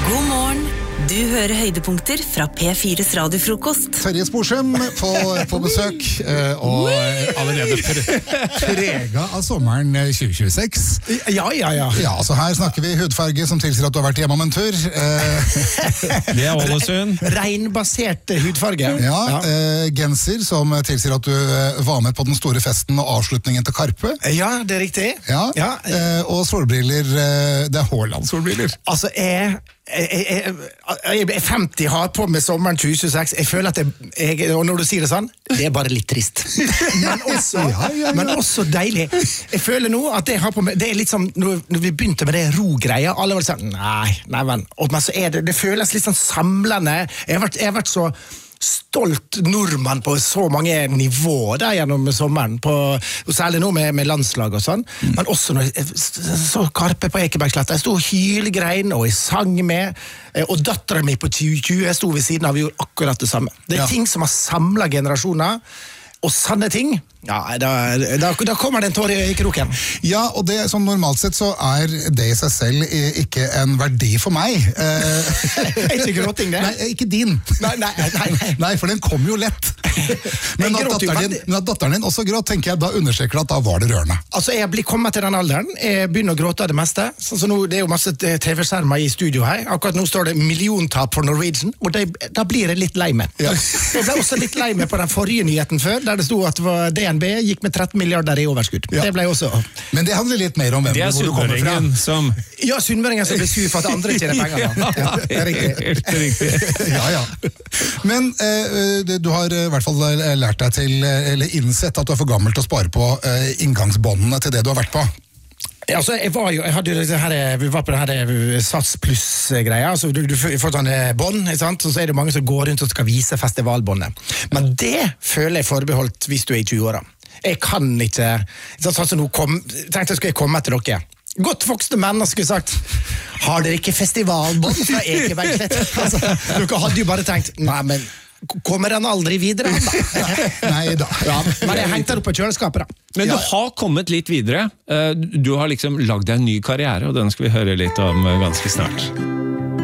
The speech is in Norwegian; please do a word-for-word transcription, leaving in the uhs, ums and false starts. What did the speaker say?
God morgen. Du hører høydepunkter fra P fires radiofrokost. Terje Sporsem på, på besøk, og allerede pre prega av sommeren tjue tjueseks. Ja, ja, ja. Ja, så her snakker vi hudfarge som tilsier at du har vært hjemme om en tur. Det er Ålesund. Reinbasert hudfarge. Ja, eh, genser som tilsier at du var med på den store festen og avslutningen til Karpe. Ja, det er riktig. Ja, Ja. eh, og solbriller, eh, det er Haaland-solbriller. Altså, jeg... Jeg, jeg, jeg er femti, har på med sommeren tjue tjueseks. Jeg føler at jeg, jeg, og når du sier det sånn, det er bare litt trist. Men også, Ja, ja, ja. men også deilig. Jeg føler nå at jeg har på med, det er litt som når, når vi begynte med det ro-greia, alle var sånn, nei, nei, men, og, men så er det, det føles litt sånn samlende. Jeg har vært, jeg har vært så stolt nordmann på så mange nivåer der gjennom sommeren, på, og særlig nå med, med landslag og sånn, mm. men også når jeg så Karpe på Ekebergsletta, jeg stod og hylgrein, og jeg sang med, og datteren min på tjue tjue, jeg stod ved siden av, vi gjorde akkurat det samme. Det er Ja. ting som har samlet generasjoner, og sanne ting, ja, da, da, da kommer det en tår i kroken. Ja, og det, sånn normalt sett så er det i seg selv i- ikke en verdi for meg. Eh, Er ikke gråting det? Nei, ikke din. Nei, nei, nei, nei. Nei, for den kom jo lett. Men Jeg at gråter jo datteren din, veldig. men at datteren din også gråt, tenker jeg, da understreker det at da var det rørende. Altså, jeg blir kommet til den alderen, jeg begynner å gråte av det meste, sånn som nå, det er jo masse T V-skjermer i studio her, akkurat nå står det milliontap for Norwegian, og det, da blir jeg litt lei meg. Ja. Jeg ble også litt lei meg på den forrige nyheten før, der det stod at D N B gikk med tretten milliarder i overskudd. Ja. Det ble også... Men det handler litt mer om hvem Det er hvor du kommer fra. sunnmøringen som... Ja, sunnmøringen som blir sur for at andre tjener penger. Da. Ja, det er riktig. Helt riktig. Ja, ja. Men eh, det- du har i hvert fall lært deg til, eller innsett at du er for gammel til å spare på eh, inngangsbåndene til det du har vært på. Altså, jeg var jo, jeg hadde jo det her, vi var på det her Sats Plus-greia, altså du, du får sånne bånd, ikke sant? Og så er det mange som går rundt og skal vise festivalbåndet. Men det føler jeg forbeholdt hvis du er i tjue-åra. Jeg kan ikke, sånn som nå kom, tenkte jeg skulle jeg komme etter dere. Godt voksne menn skulle sagt, har dere ikke festivalbånd fra Ekebergslett? Altså, dere hadde jo bare tenkt, nei, men kommer han aldri videre, han da? Nei da. Ja, men jeg hengte den opp på kjøleskapet da. Men du Ja. har kommet litt videre. Eh, Du har liksom lagd deg en ny karriere, og den skal vi høre litt om ganske snart.